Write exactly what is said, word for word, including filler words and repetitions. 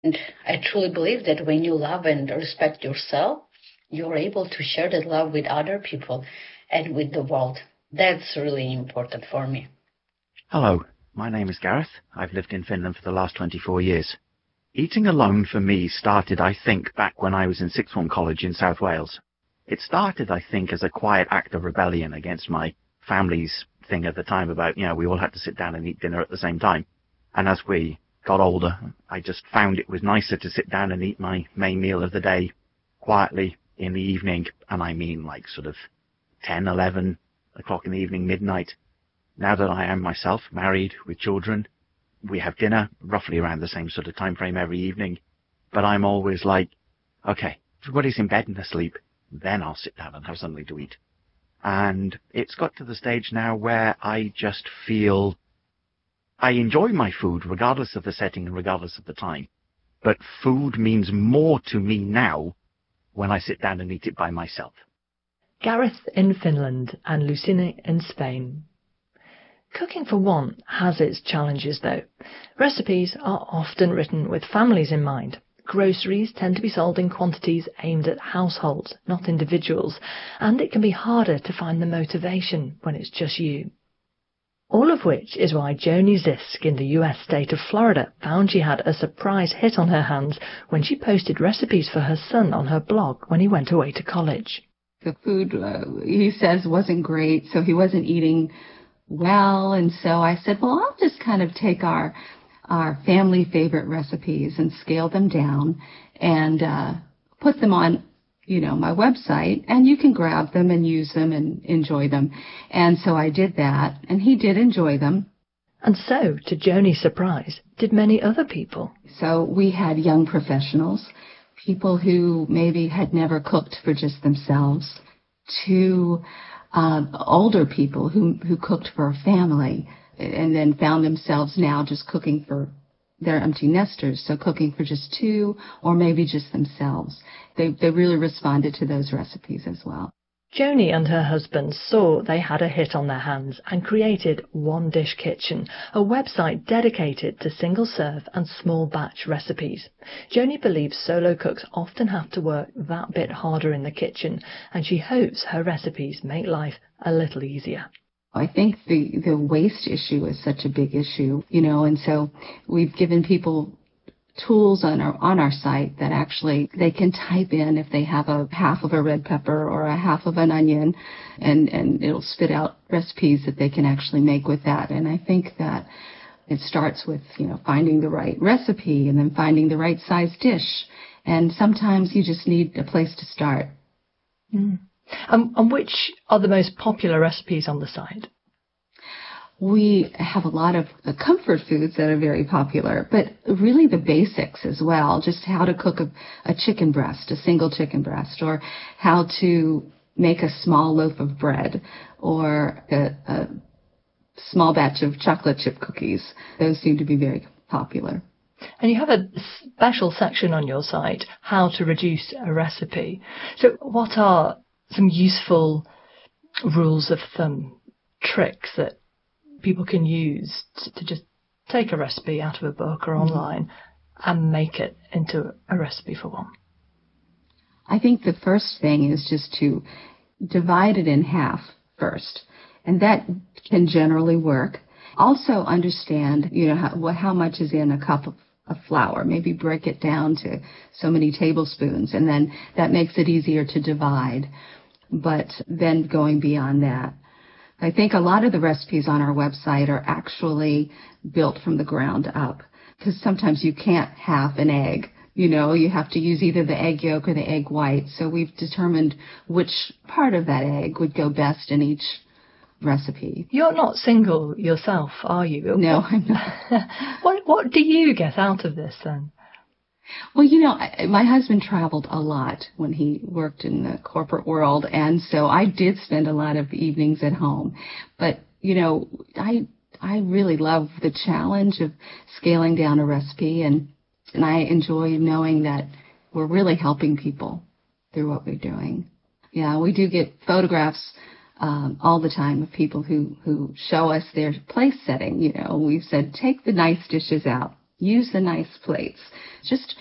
And I truly believe that when you love and respect yourself, you're able to share that love with other people and with the world. That's really important for me. Hello, my name is Gareth. I've lived in Finland for the last twenty-four years. Eating alone for me started, I think, back when I was in sixth form college in South Wales. It started, I think, as a quiet act of rebellion against my family's thing at the time about, you know, we all had to sit down and eat dinner at the same time. And as we got older, I just found it was nicer to sit down and eat my main meal of the day quietly in the evening, and I mean like sort of ten, eleven o'clock in the evening, midnight. Now that I am myself married with children, we have dinner roughly around the same sort of time frame every evening, but I'm always like, okay, everybody's in bed and asleep, then I'll sit down and have something to eat. And it's got to the stage now where I just feel I enjoy my food regardless of the setting and regardless of the time, but food means more to me now when I sit down and eat it by myself. Gareth in Finland and Lucina in Spain. Cooking for one has its challenges, though. Recipes are often written with families in mind. Groceries tend to be sold in quantities aimed at households, not individuals, and it can be harder to find the motivation when it's just you. All of which is why Joni Zisk in the U S state of Florida found she had a surprise hit on her hands when she posted recipes for her son on her blog when he went away to college. The food, uh, he says, wasn't great, so he wasn't eating well, and so I said, well, I'll just kind of take our our family favorite recipes and scale them down and uh, put them on, you know, my website, and you can grab them and use them and enjoy them. And so I did that, and he did enjoy them. And so, to Joni's surprise, did many other people. So we had young professionals, people who maybe had never cooked for just themselves, to uh, older people who, who cooked for a family and then found themselves now just cooking for their empty nesters, so cooking for just two or maybe just themselves. They, they really responded to those recipes as well. Joni and her husband saw they had a hit on their hands and created One Dish Kitchen, a website dedicated to single-serve and small-batch recipes. Joni believes solo cooks often have to work that bit harder in the kitchen, and she hopes her recipes make life a little easier. I think the, the waste issue is such a big issue, you know, and so we've given people tools on our on our site that actually they can type in if they have a half of a red pepper or a half of an onion, and, and it'll spit out recipes that they can actually make with that. And I think that it starts with, you know, finding the right recipe and then finding the right size dish. And sometimes you just need a place to start. Mm. Um, and which are the most popular recipes on the site? We have a lot of comfort foods that are very popular, but really the basics as well, just how to cook a, a chicken breast, a single chicken breast, or how to make a small loaf of bread, or a, a small batch of chocolate chip cookies. Those seem to be very popular. And you have a special section on your site, how to reduce a recipe. So what are some useful rules of thumb, tricks that people can use to just take a recipe out of a book or online mm-hmm. and make it into a recipe for one? I think the first thing is just to divide it in half first, and that can generally work. Also understand, you know, how, how much is in a cup of, of flour. Maybe break it down to so many tablespoons, and then that makes it easier to divide. But then going beyond that, I think a lot of the recipes on our website are actually built from the ground up, because sometimes you can't have an egg. You know, you have to use either the egg yolk or the egg white. So we've determined which part of that egg would go best in each recipe. You're not single yourself, are you? No, I'm not. what, what do you get out of this then? Well, you know, I, my husband traveled a lot when he worked in the corporate world, and so I did spend a lot of evenings at home. But, you know, I I really love the challenge of scaling down a recipe, and, and I enjoy knowing that we're really helping people through what we're doing. Yeah, we do get photographs um, all the time of people who, who show us their place setting. You know, we've said, take the nice dishes out. Use the nice plates. Just